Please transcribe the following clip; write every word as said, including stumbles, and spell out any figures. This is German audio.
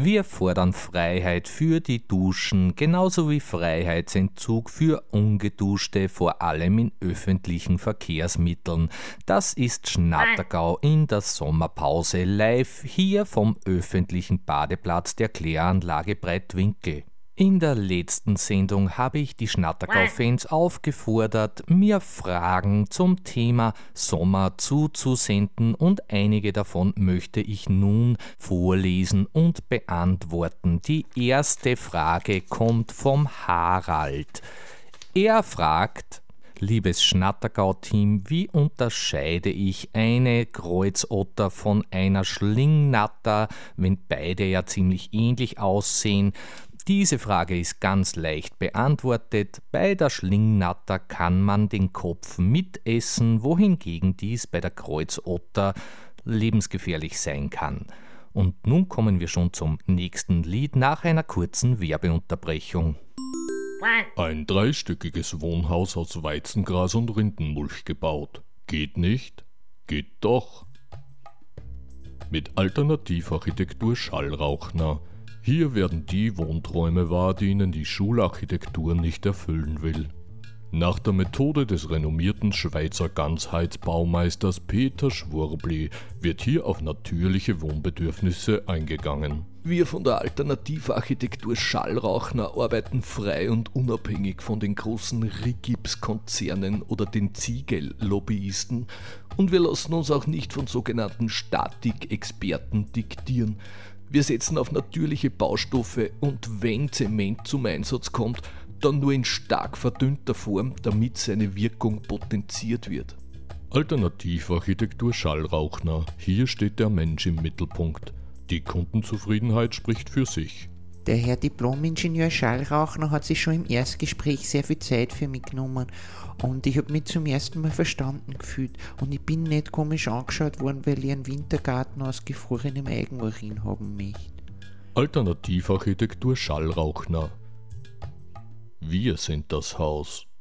Wir fordern Freiheit für die Duschen, genauso wie Freiheitsentzug für Ungeduschte, vor allem in öffentlichen Verkehrsmitteln. Das ist Schnattergau in der Sommerpause live hier vom öffentlichen Badeplatz der Kläranlage Breitwinkel. In der letzten Sendung habe ich die Schnattergau-Fans aufgefordert, mir Fragen zum Thema Sommer zuzusenden, und einige davon möchte ich nun vorlesen und beantworten. Die erste Frage kommt vom Harald. Er fragt: Liebes Schnattergau-Team, wie unterscheide ich eine Kreuzotter von einer Schlingnatter, wenn beide ja ziemlich ähnlich aussehen? Diese Frage ist ganz leicht beantwortet. Bei der Schlingnatter kann man den Kopf mitessen, wohingegen dies bei der Kreuzotter lebensgefährlich sein kann. Und nun kommen wir schon zum nächsten Lied nach einer kurzen Werbeunterbrechung. Ein dreistöckiges Wohnhaus aus Weizengras und Rindenmulch gebaut. Geht nicht? Geht doch. Mit Alternativarchitektur Schallrauchner. Hier werden die Wohnträume wahr, die Ihnen die Schularchitektur nicht erfüllen will. Nach der Methode des renommierten Schweizer Ganzheitsbaumeisters Peter Schwurbli wird hier auf natürliche Wohnbedürfnisse eingegangen. Wir von der Alternativarchitektur Schallrauchner arbeiten frei und unabhängig von den großen Rigips-Konzernen oder den Ziegel-Lobbyisten, und wir lassen uns auch nicht von sogenannten Statik-Experten diktieren. Wir setzen auf natürliche Baustoffe, und wenn Zement zum Einsatz kommt, dann nur in stark verdünnter Form, damit seine Wirkung potenziert wird. Alternativarchitektur Schallrauchner. Hier steht der Mensch im Mittelpunkt. Die Kundenzufriedenheit spricht für sich. Der Herr Diplom-Ingenieur Schallrauchner hat sich schon im Erstgespräch sehr viel Zeit für mich genommen, und ich habe mich zum ersten Mal verstanden gefühlt, und ich bin nicht komisch angeschaut worden, weil ich einen Wintergarten aus gefrorenem Eigenurin haben möchte. Alternativarchitektur Schallrauchner. Wir sind das Haus.